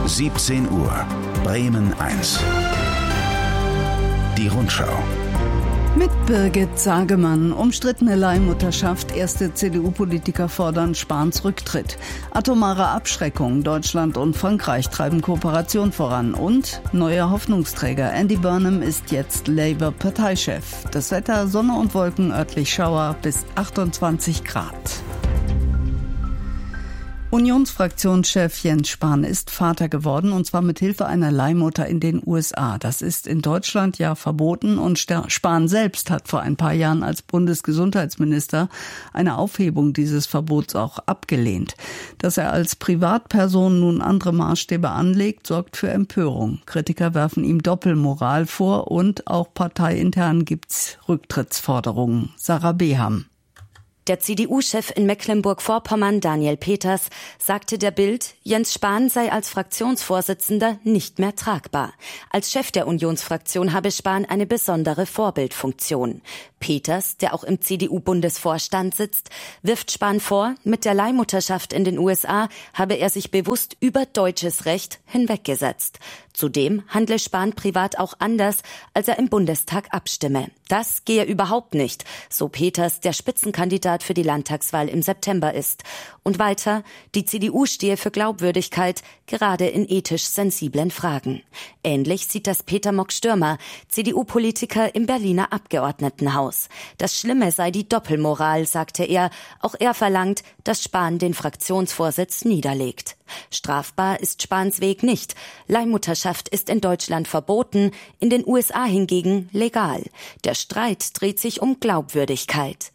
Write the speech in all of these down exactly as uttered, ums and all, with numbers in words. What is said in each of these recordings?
siebzehn Uhr, Bremen eins. Die Rundschau. Mit Birgit Sagemann. Umstrittene Leihmutterschaft. Erste C D U-Politiker fordern Spahns Rücktritt. Atomare Abschreckung. Deutschland und Frankreich treiben Kooperation voran. Und neuer Hoffnungsträger. Andy Burnham ist jetzt Labour-Parteichef. Das Wetter: Sonne und Wolken, örtlich Schauer bis achtundzwanzig Grad. Unionsfraktionschef Jens Spahn ist Vater geworden, und zwar mit Hilfe einer Leihmutter in den U S A. Das ist in Deutschland ja verboten, und Spahn selbst hat vor ein paar Jahren als Bundesgesundheitsminister eine Aufhebung dieses Verbots auch abgelehnt. Dass er als Privatperson nun andere Maßstäbe anlegt, sorgt für Empörung. Kritiker werfen ihm Doppelmoral vor, und auch parteiintern gibt's Rücktrittsforderungen. Sarah Beham. Der C D U-Chef in Mecklenburg-Vorpommern, Daniel Peters, sagte der Bild, Jens Spahn sei als Fraktionsvorsitzender nicht mehr tragbar. Als Chef der Unionsfraktion habe Spahn eine besondere Vorbildfunktion. Peters, der auch im C D U-Bundesvorstand sitzt, wirft Spahn vor, mit der Leihmutterschaft in den U S A habe er sich bewusst über deutsches Recht hinweggesetzt. Zudem handle Spahn privat auch anders, als er im Bundestag abstimme. Das gehe überhaupt nicht, so Peters, der Spitzenkandidat für die Landtagswahl im September ist. Und weiter, die C D U stehe für Glaubwürdigkeit, gerade in ethisch sensiblen Fragen. Ähnlich sieht das Peter Mock-Stürmer, C D U-Politiker im Berliner Abgeordnetenhaus. Das Schlimme sei die Doppelmoral, sagte er. Auch er verlangt, dass Spahn den Fraktionsvorsitz niederlegt. Strafbar ist Spahns Weg nicht. Leihmutterschaft ist in Deutschland verboten, in den U S A hingegen legal. Der Streit dreht sich um Glaubwürdigkeit.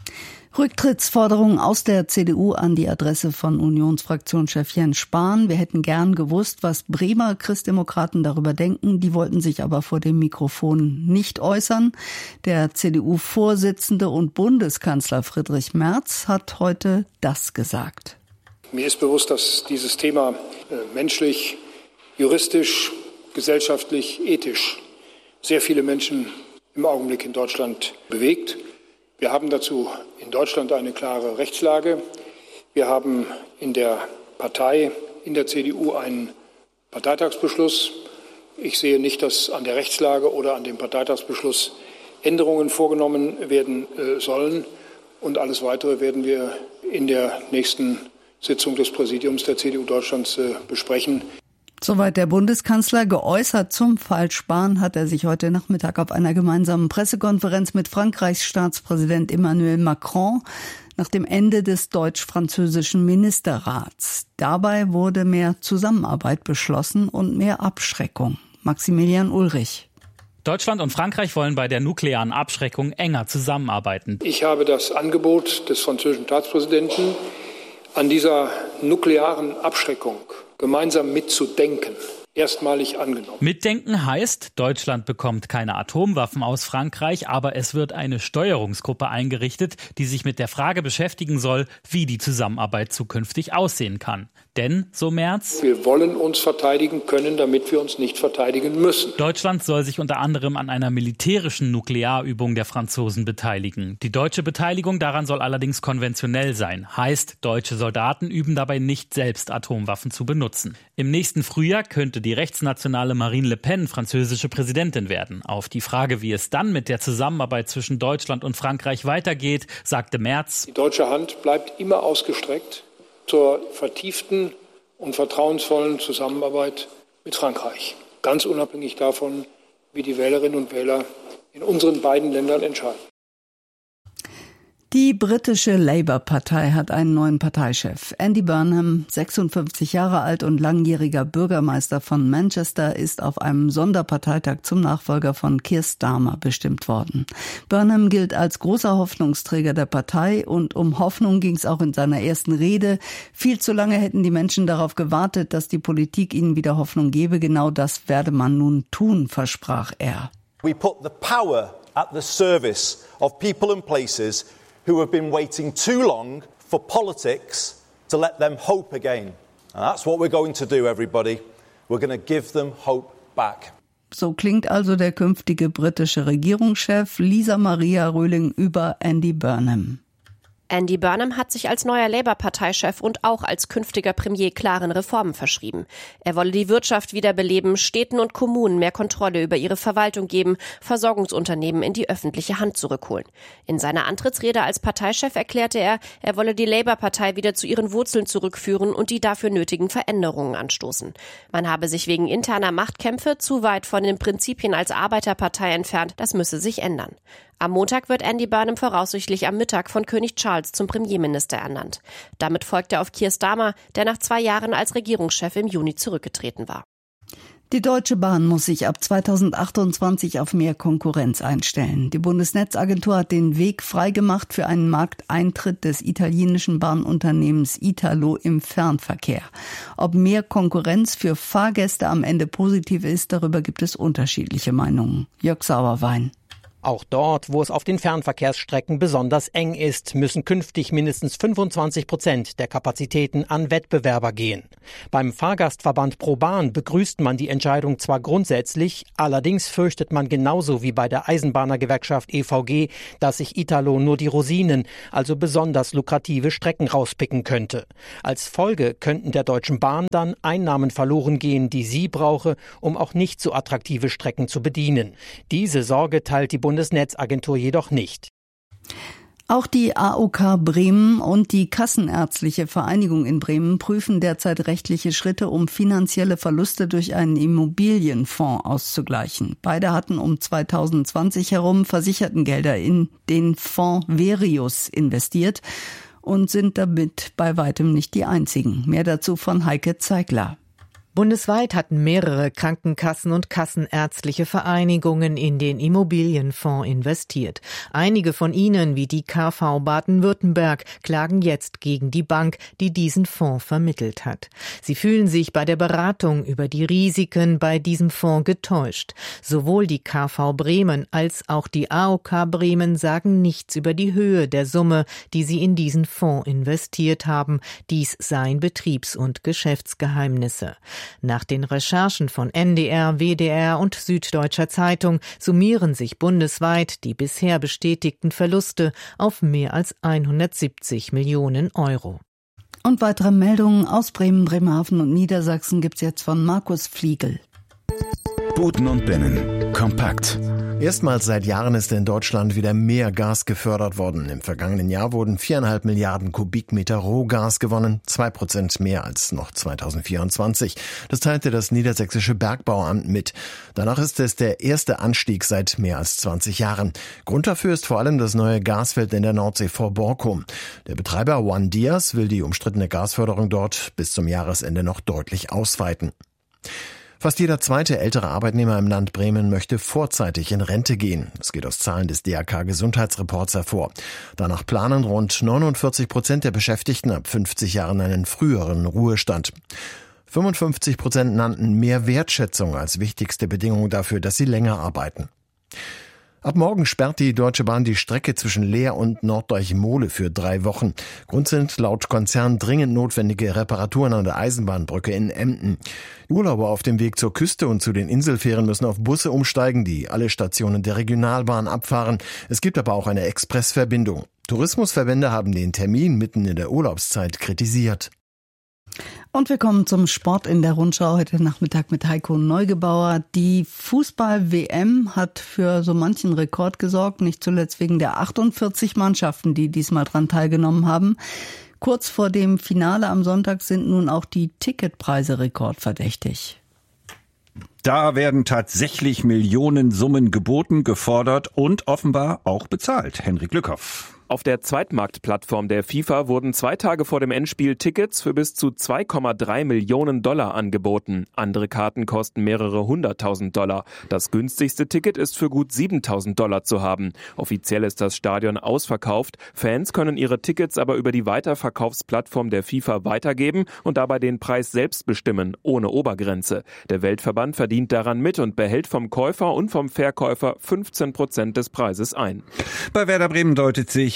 Rücktrittsforderung aus der C D U an die Adresse von Unionsfraktionschef Jens Spahn. Wir hätten gern gewusst, was Bremer Christdemokraten darüber denken. Die wollten sich aber vor dem Mikrofon nicht äußern. Der C D U-Vorsitzende und Bundeskanzler Friedrich Merz hat heute das gesagt. Mir ist bewusst, dass dieses Thema äh, menschlich, juristisch, gesellschaftlich, ethisch sehr viele Menschen im Augenblick in Deutschland bewegt. Wir haben dazu in Deutschland eine klare Rechtslage. Wir haben in der Partei, in der C D U einen Parteitagsbeschluss. Ich sehe nicht, dass an der Rechtslage oder an dem Parteitagsbeschluss Änderungen vorgenommen werden äh, sollen. Und alles Weitere werden wir in der nächsten Sitzung des Präsidiums der C D U Deutschlands äh, besprechen. Soweit der Bundeskanzler. Geäußert zum Fall Spahn hat er sich heute Nachmittag auf einer gemeinsamen Pressekonferenz mit Frankreichs Staatspräsident Emmanuel Macron nach dem Ende des deutsch-französischen Ministerrats. Dabei wurde mehr Zusammenarbeit beschlossen und mehr Abschreckung. Maximilian Ulrich. Deutschland und Frankreich wollen bei der nuklearen Abschreckung enger zusammenarbeiten. Ich habe das Angebot des französischen Staatspräsidenten, an dieser nuklearen Abschreckung gemeinsam mitzudenken, erstmalig angenommen. Mitdenken heißt, Deutschland bekommt keine Atomwaffen aus Frankreich, aber es wird eine Steuerungsgruppe eingerichtet, die sich mit der Frage beschäftigen soll, wie die Zusammenarbeit zukünftig aussehen kann. Denn, so Merz, wir wollen uns verteidigen können, damit wir uns nicht verteidigen müssen. Deutschland soll sich unter anderem an einer militärischen Nuklearübung der Franzosen beteiligen. Die deutsche Beteiligung daran soll allerdings konventionell sein. Heißt, deutsche Soldaten üben dabei nicht selbst, Atomwaffen zu benutzen. Im nächsten Frühjahr könnte die rechtsnationale Marine Le Pen französische Präsidentin werden. Auf die Frage, wie es dann mit der Zusammenarbeit zwischen Deutschland und Frankreich weitergeht, sagte Merz: Die deutsche Hand bleibt immer ausgestreckt zur vertieften und vertrauensvollen Zusammenarbeit mit Frankreich. Ganz unabhängig davon, wie die Wählerinnen und Wähler in unseren beiden Ländern entscheiden. Die britische Labour-Partei hat einen neuen Parteichef. Andy Burnham, sechsundfünfzig Jahre alt und langjähriger Bürgermeister von Manchester, ist auf einem Sonderparteitag zum Nachfolger von Keir Starmer bestimmt worden. Burnham gilt als großer Hoffnungsträger der Partei, und um Hoffnung ging es auch in seiner ersten Rede. Viel zu lange hätten die Menschen darauf gewartet, dass die Politik ihnen wieder Hoffnung gebe. Genau das werde man nun tun, versprach er. We put the power at the service of people and places who have been waiting too long for politics to let them hope again. And that's what we're going to do, everybody. We're going to give them hope back. So klingt also der künftige britische Regierungschef. Lisa Maria Röhling über Andy Burnham. Andy Burnham hat sich als neuer Labour-Parteichef und auch als künftiger Premier klaren Reformen verschrieben. Er wolle die Wirtschaft wiederbeleben, Städten und Kommunen mehr Kontrolle über ihre Verwaltung geben, Versorgungsunternehmen in die öffentliche Hand zurückholen. In seiner Antrittsrede als Parteichef erklärte er, er wolle die Labour-Partei wieder zu ihren Wurzeln zurückführen und die dafür nötigen Veränderungen anstoßen. Man habe sich wegen interner Machtkämpfe zu weit von den Prinzipien als Arbeiterpartei entfernt, das müsse sich ändern. Am Montag wird Andy Burnham voraussichtlich am Mittag von König Charles zum Premierminister ernannt. Damit folgt er auf Keir Starmer, der nach zwei Jahren als Regierungschef im Juni zurückgetreten war. Die Deutsche Bahn muss sich ab zweitausendachtundzwanzig auf mehr Konkurrenz einstellen. Die Bundesnetzagentur hat den Weg freigemacht für einen Markteintritt des italienischen Bahnunternehmens Italo im Fernverkehr. Ob mehr Konkurrenz für Fahrgäste am Ende positiv ist, darüber gibt es unterschiedliche Meinungen. Jörg Sauerwein. Auch dort, wo es auf den Fernverkehrsstrecken besonders eng ist, müssen künftig mindestens fünfundzwanzig Prozent der Kapazitäten an Wettbewerber gehen. Beim Fahrgastverband ProBahn begrüßt man die Entscheidung zwar grundsätzlich, allerdings fürchtet man genauso wie bei der Eisenbahnergewerkschaft E V G, dass sich Italo nur die Rosinen, also besonders lukrative Strecken rauspicken könnte. Als Folge könnten der Deutschen Bahn dann Einnahmen verloren gehen, die sie brauche, um auch nicht so attraktive Strecken zu bedienen. Diese Sorge teilt die Bundesnetzagentur jedoch nicht. Auch die A O K Bremen und die Kassenärztliche Vereinigung in Bremen prüfen derzeit rechtliche Schritte, um finanzielle Verluste durch einen Immobilienfonds auszugleichen. Beide hatten um zweitausendzwanzig herum Versichertengelder in den Fonds Verius investiert und sind damit bei weitem nicht die einzigen. Mehr dazu von Heike Zeigler. Bundesweit hatten mehrere Krankenkassen und kassenärztliche Vereinigungen in den Immobilienfonds investiert. Einige von ihnen, wie die K V Baden-Württemberg, klagen jetzt gegen die Bank, die diesen Fonds vermittelt hat. Sie fühlen sich bei der Beratung über die Risiken bei diesem Fonds getäuscht. Sowohl die K V Bremen als auch die A O K Bremen sagen nichts über die Höhe der Summe, die sie in diesen Fonds investiert haben. Dies seien Betriebs- und Geschäftsgeheimnisse. Nach den Recherchen von N D R, W D R und Süddeutscher Zeitung summieren sich bundesweit die bisher bestätigten Verluste auf mehr als hundertsiebzig Millionen Euro. Und weitere Meldungen aus Bremen, Bremerhaven und Niedersachsen gibt's jetzt von Markus Fliegel. Buten und Binnen. Kompakt. Erstmals seit Jahren ist in Deutschland wieder mehr Gas gefördert worden. Im vergangenen Jahr wurden viereinhalb Milliarden Kubikmeter Rohgas gewonnen, zwei Prozent mehr als noch zweitausendvierundzwanzig. Das teilte das Niedersächsische Bergbauamt mit. Danach ist es der erste Anstieg seit mehr als zwanzig Jahren. Grund dafür ist vor allem das neue Gasfeld in der Nordsee vor Borkum. Der Betreiber Juan Diaz will die umstrittene Gasförderung dort bis zum Jahresende noch deutlich ausweiten. Fast jeder zweite ältere Arbeitnehmer im Land Bremen möchte vorzeitig in Rente gehen. Das geht aus Zahlen des D R K-Gesundheitsreports hervor. Danach planen rund neunundvierzig Prozent der Beschäftigten ab fünfzig Jahren einen früheren Ruhestand. fünfundfünfzig Prozent nannten mehr Wertschätzung als wichtigste Bedingung dafür, dass sie länger arbeiten. Ab morgen sperrt die Deutsche Bahn die Strecke zwischen Leer und Norddeich-Mohle für drei Wochen. Grund sind laut Konzern dringend notwendige Reparaturen an der Eisenbahnbrücke in Emden. Die Urlauber auf dem Weg zur Küste und zu den Inselfähren müssen auf Busse umsteigen, die alle Stationen der Regionalbahn abfahren. Es gibt aber auch eine Expressverbindung. Tourismusverbände haben den Termin mitten in der Urlaubszeit kritisiert. Und wir kommen zum Sport in der Rundschau heute Nachmittag mit Heiko Neugebauer. Die Fußball-W M hat für so manchen Rekord gesorgt, nicht zuletzt wegen der achtundvierzig Mannschaften, die diesmal dran teilgenommen haben. Kurz vor dem Finale am Sonntag sind nun auch die Ticketpreise rekordverdächtig. Da werden tatsächlich Millionensummen geboten, gefordert und offenbar auch bezahlt. Henrik Lückhoff. Auf der Zweitmarktplattform der FIFA wurden zwei Tage vor dem Endspiel Tickets für bis zu zwei Komma drei Millionen Dollar angeboten. Andere Karten kosten mehrere hunderttausend Dollar. Das günstigste Ticket ist für gut siebentausend Dollar zu haben. Offiziell ist das Stadion ausverkauft. Fans können ihre Tickets aber über die Weiterverkaufsplattform der FIFA weitergeben und dabei den Preis selbst bestimmen, ohne Obergrenze. Der Weltverband verdient daran mit und behält vom Käufer und vom Verkäufer fünfzehn Prozent des Preises ein. Bei Werder Bremen deutet sich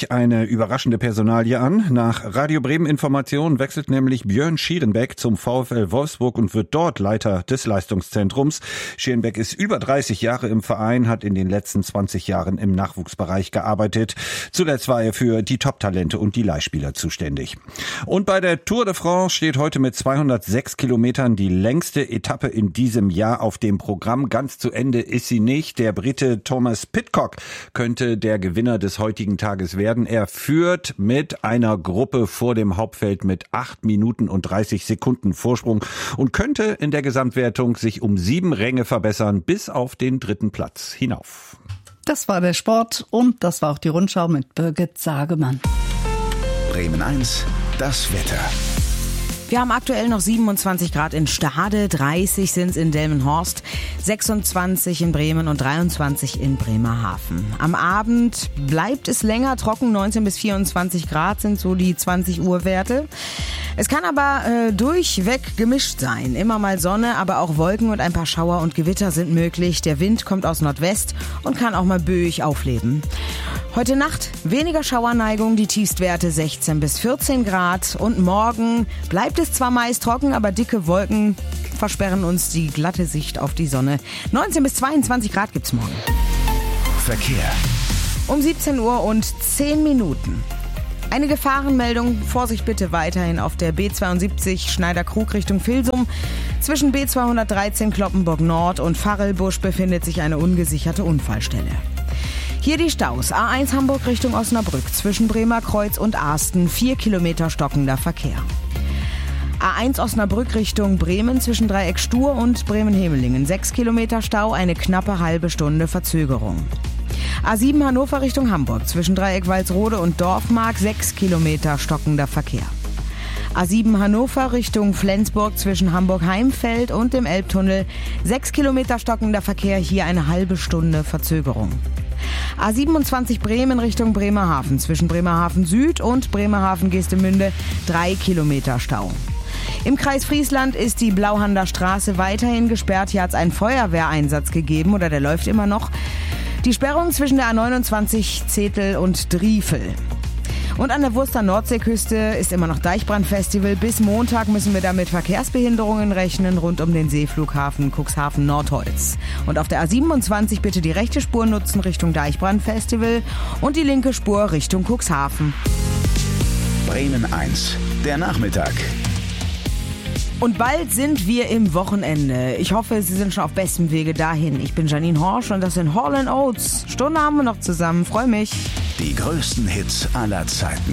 sich eine überraschende Personalie an. Nach Radio Bremen Informationen wechselt nämlich Björn Schierenbeck zum VfL Wolfsburg und wird dort Leiter des Leistungszentrums. Schierenbeck ist über dreißig Jahre im Verein, hat in den letzten zwanzig Jahren im Nachwuchsbereich gearbeitet. Zuletzt war er für die Top-Talente und die Leihspieler zuständig. Und bei der Tour de France steht heute mit zweihundertsechs Kilometern die längste Etappe in diesem Jahr auf dem Programm. Ganz zu Ende ist sie nicht. Der Brite Thomas Pidcock könnte der Gewinner des heutigen Tages werden. Er führt mit einer Gruppe vor dem Hauptfeld mit acht Minuten und dreißig Sekunden Vorsprung und könnte in der Gesamtwertung sich um sieben Ränge verbessern bis auf den dritten Platz hinauf. Das war der Sport und das war auch die Rundschau mit Birgit Sagemann. Bremen eins, das Wetter. Wir haben aktuell noch siebenundzwanzig Grad in Stade, dreißig sind es in Delmenhorst, sechsundzwanzig in Bremen und dreiundzwanzig in Bremerhaven. Am Abend bleibt es länger trocken, neunzehn bis vierundzwanzig Grad sind so die zwanzig Uhr Werte. Es kann aber äh, durchweg gemischt sein. Immer mal Sonne, aber auch Wolken und ein paar Schauer und Gewitter sind möglich. Der Wind kommt aus Nordwest und kann auch mal böig aufleben. Heute Nacht weniger Schauerneigung, die Tiefstwerte sechzehn bis vierzehn Grad. Und morgen bleibt es zwar meist trocken, aber dicke Wolken versperren uns die glatte Sicht auf die Sonne. neunzehn bis zweiundzwanzig Grad gibt's morgen. Verkehr. Um siebzehn Uhr und zehn Minuten. Eine Gefahrenmeldung, Vorsicht bitte weiterhin auf der B zweiundsiebzig Schneider-Krug Richtung Vilsum. Zwischen B zweihundertdreizehn Cloppenburg Nord und Farrelbusch befindet sich eine ungesicherte Unfallstelle. Hier die Staus. A eins Hamburg Richtung Osnabrück zwischen Bremerkreuz und Arsten, vier Kilometer stockender Verkehr. A eins Osnabrück Richtung Bremen zwischen Dreieck Stur und Bremen-Hemelingen, sechs Kilometer Stau, eine knappe halbe Stunde Verzögerung. A sieben Hannover Richtung Hamburg zwischen Dreieck Walsrode und Dorfmark, sechs Kilometer stockender Verkehr. A sieben Hannover Richtung Flensburg zwischen Hamburg-Heimfeld und dem Elbtunnel, sechs Kilometer stockender Verkehr, hier eine halbe Stunde Verzögerung. A siebenundzwanzig Bremen Richtung Bremerhaven zwischen Bremerhaven Süd und Bremerhaven-Geestemünde, drei Kilometer Stau. Im Kreis Friesland ist die Blauhander Straße weiterhin gesperrt. Hier hat es einen Feuerwehreinsatz gegeben oder der läuft immer noch. Die Sperrung zwischen der A neunundzwanzig Zetel und Driefel. Und an der Wurster Nordseeküste ist immer noch Deichbrandfestival. Bis Montag müssen wir da mit Verkehrsbehinderungen rechnen rund um den Seeflughafen Cuxhaven-Nordholz. Und auf der A siebenundzwanzig bitte die rechte Spur nutzen Richtung Deichbrandfestival und die linke Spur Richtung Cuxhaven. Bremen eins, der Nachmittag. Und bald sind wir im Wochenende. Ich hoffe, Sie sind schon auf bestem Wege dahin. Ich bin Janine Horsch und das sind Hall and Oates. Stunde haben wir noch zusammen. Freue mich. Die größten Hits aller Zeiten.